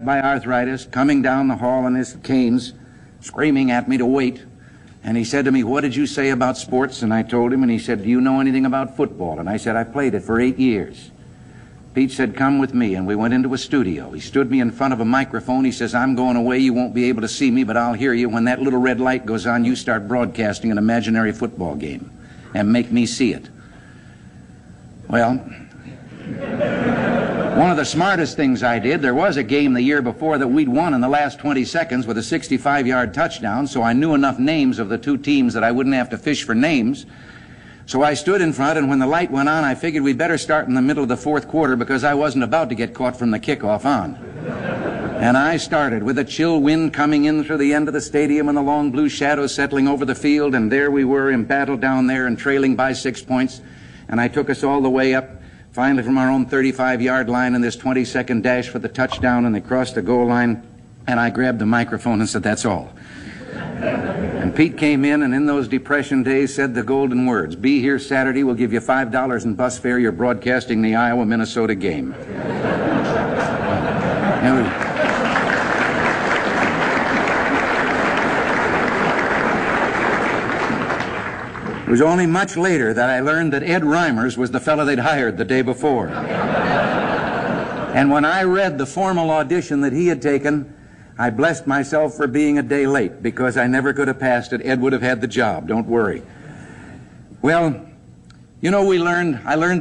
by arthritis, coming down the hall in his canes, screaming at me to wait. And he said to me, "What did you say about sports?" And I told him, and he said, "Do you know anything about football?" And I said, "I played it for 8 years." Pete said, "Come with me," and we went into a studio. He stood me in front of a microphone. He says, "I'm going away. You won't be able to see me, but I'll hear you. When that little red light goes on, you start broadcasting an imaginary football game and make me see it." Well, one of the smartest things I did, there was a game the year before that we'd won in the last 20 seconds with a 65-yard touchdown, so I knew enough names of the two teams that I wouldn't have to fish for names. So I stood in front, and when the light went on, I figured we'd better start in the middle of the fourth quarter because I wasn't about to get caught from the kickoff on. And I started with a chill wind coming in through the end of the stadium and the long blue shadows settling over the field, and there we were embattled down there and trailing by 6 points. And I took us all the way up, finally from our own 35-yard line in this 20-second dash for the touchdown, and they crossed the goal line, and I grabbed the microphone and said, "That's all." And Pete came in, and in those Depression days said the golden words, "Be here Saturday, we'll give you $5 in bus fare, you're broadcasting the Iowa-Minnesota game." It was only much later that I learned that Ed Reimers was the fellow they'd hired the day before. And when I read the formal audition that he had taken, I blessed myself for being a day late, because I never could have passed it. Ed would have had the job, don't worry. Well, you know, I learned